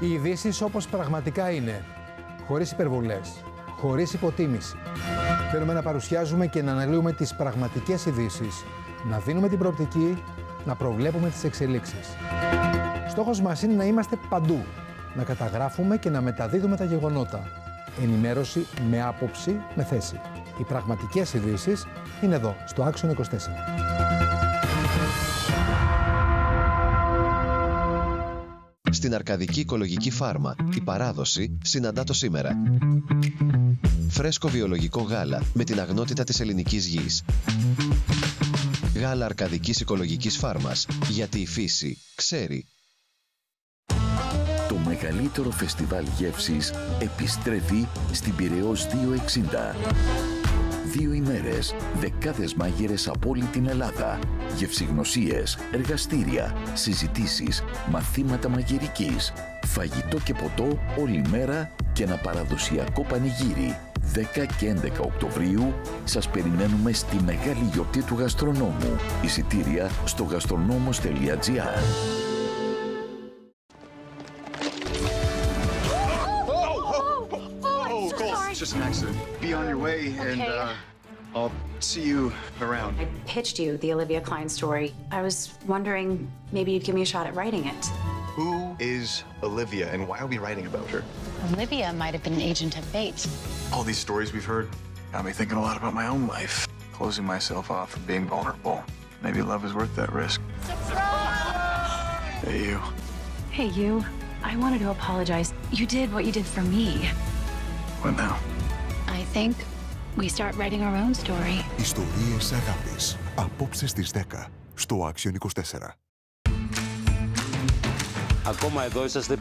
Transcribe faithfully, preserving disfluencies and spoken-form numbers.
Οι ειδήσεις όπως πραγματικά είναι, χωρίς υπερβολές, χωρίς υποτίμηση. Θέλουμε να παρουσιάζουμε και να αναλύουμε τις πραγματικές ειδήσεις, να δίνουμε την προοπτική, να προβλέπουμε τις εξελίξεις. Στόχος μας είναι να είμαστε παντού, να καταγράφουμε και να μεταδίδουμε τα γεγονότα. Ενημέρωση με άποψη, με θέση. Οι πραγματικές ειδήσεις είναι εδώ, στο Άξιον είκοσι τέσσερα. Στην Αρκαδική Οικολογική Φάρμα, η παράδοση συναντά το σήμερα. Φρέσκο βιολογικό γάλα με την αγνότητα της ελληνικής γης. Γάλα Αρκαδικής Οικολογικής Φάρμας, γιατί η φύση ξέρει. Το μεγαλύτερο φεστιβάλ γεύσης επιστρέφει στην Πειραιώς διακόσια εξήντα. Δύο ημέρες, δεκάδες μάγειρες από όλη την Ελλάδα, γευσηγνωσίες, εργαστήρια, συζητήσεις, μαθήματα μαγειρικής, φαγητό και ποτό όλη μέρα και ένα παραδοσιακό πανηγύρι. δέκα και έντεκα Οκτωβρίου σας περιμένουμε στη μεγάλη γιορτή του γαστρονόμου. Εισιτήρια στο γαστρονόμος τελεία τζι άρ. Just an accident. Be on your way, and uh, I'll see you around. I pitched you the Olivia Klein story. I was wondering maybe you'd give me a shot at writing it. Who is Olivia, and why are we writing about her? Olivia might have been an agent at Bates. All these stories we've heard got me thinking a lot about my own life. Closing myself off from being vulnerable. Maybe love is worth that risk. Hey, you. Hey, you. I wanted to apologize. You did what you did for me. What now? I think we start writing our own story. Ιστορίες αγάπης. Απόψε στις δέκα στο Άξιον είκοσι τέσσερα. Ακόμα εδώ είσαστε